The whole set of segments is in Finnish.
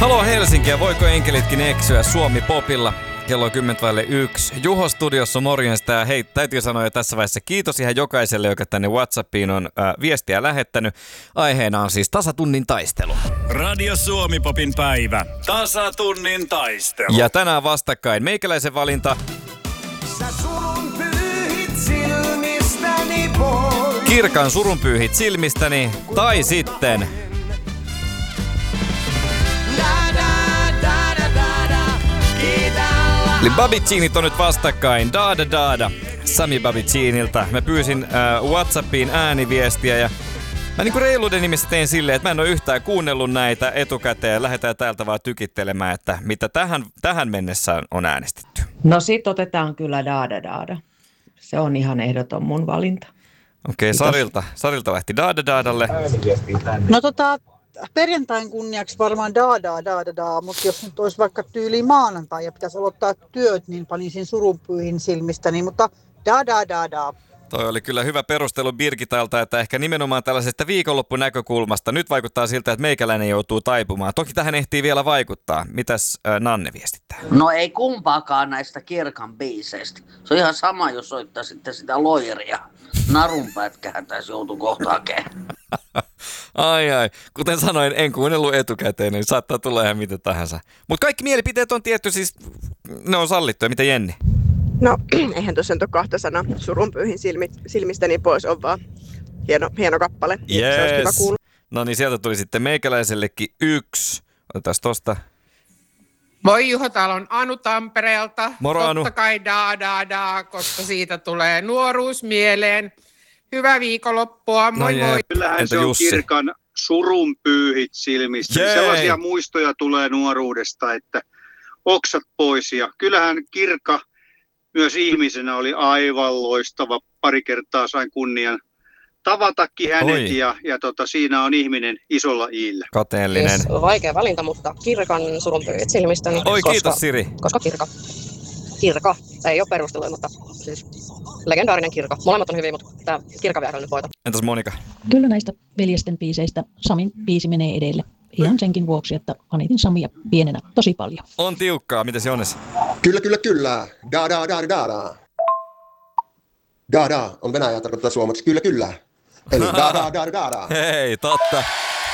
Halo Helsinki, voiko enkelitkin eksyä Suomi Popilla? Kello on 10:01. Juho studiossa, morjesta. Ja hei, täytyy sanoa jo tässä vaiheessa kiitos ihan jokaiselle, joka tänne WhatsAppiin on viestiä lähettänyt. Aiheena on siis tasatunnin taistelu. Radio Suomi Popin päivä. Tasatunnin taistelu. Ja tänään vastakkain meikäläisen valinta. Sä surun pyyhit silmistäni pois. Kirkan surunpyyhit silmistäni. Tai sitten eli Babichinit on nyt vastakkain. Daada Daada. Sami Babichinilta. Mä pyysin WhatsAppiin ääniviestiä ja mä niinku reiluuden nimissä tein silleen, että mä en ole yhtään kuunnellut näitä etukäteen. Lähdetään täältä vaan tykittelemään, että mitä tähän mennessä on äänestetty. No sit otetaan kyllä Daada Daada. Se on ihan ehdoton mun valinta. Okei, Sarilta lähti Daada Daadalle. No perjantain kunniaksi varmaan da, mutta jos nyt olisi vaikka tyyli maanantai ja pitäisi aloittaa työt, niin panisin surunpyyhin silmistäni, mutta da. Toi oli kyllä hyvä perustelu Birgitalta, että ehkä nimenomaan tällaisesta viikonloppunäkökulmasta nyt vaikuttaa siltä, että meikäläinen joutuu taipumaan. Toki tähän ehtii vielä vaikuttaa. Mitäs Nanne viestittää? No ei kumpaakaan näistä Kirkan biiseistä. Se on ihan sama, jos soittaa sitten sitä loiria. Narunpätkähän tässä joutuu kohta hakemaan. Ai. Kuten sanoin, en kuunnellut etukäteen, niin saattaa tulla ihan mitä tahansa. Mutta kaikki mielipiteet on tietty, siis ne on sallittuja. Mitä Jenni? No, eihän tuossa nyt ole kahta sanaa. Surunpyyhin silmistäni pois on vaan hieno kappale. Yes. Se olisi hyvä kuulla. No niin, sieltä tuli sitten meikäläisellekin 1. Otetaan tosta. Moi Juho, täällä on Anu Tampereelta. Moro Anu. Totta kai da, koska siitä tulee nuoruus mieleen. Hyvää viikonloppua, moi no moi. Kyllähän se on Jussi. Kirkan surunpyyhit silmistä. Sellaisia muistoja tulee nuoruudesta, että oksat pois. Ja kyllähän Kirka myös ihmisenä oli aivan loistava. Pari kertaa sain kunnian tavatakin hänet ja siinä on ihminen isolla iillä. Kateellinen. Yes, vaikea valinta, mutta Kirkan surunpyyhit silmistäni. Kiitos Siri. Koska Kirka. Ei ole perusteluja, mutta siis legendaarinen Kirka. Molemmat on hyviä, mutta tämä Kirka vielä nyt voita. Entäs Monika? Kyllä näistä veljesten biiseistä Samin biisi menee edelle. Ihan senkin vuoksi, että fanitin Samia pienenä tosi paljon. On tiukkaa. Mitäs Jones? Kyllä. Da. Da on Venäjä tarkoittaa suomeksi. Kyllä. Eli da. Hei, totta.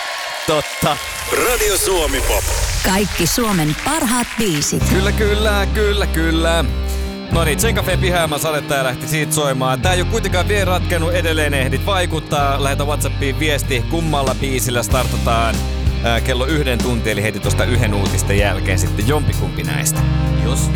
Radio Suomi Pop. Kaikki Suomen parhaat biisit. Kyllä. No niin, Tsenkafe Pihäämä sadetta ja lähti siitä soimaan. Tää ei ole kuitenkaan vielä ratkennut, edelleen ehdit vaikuttaa. Lähetä WhatsAppiin viesti, kummalla biisillä startataan kello 1 tunti, eli heti tuosta 1 uutisten jälkeen sitten jompikumpi näistä. Jos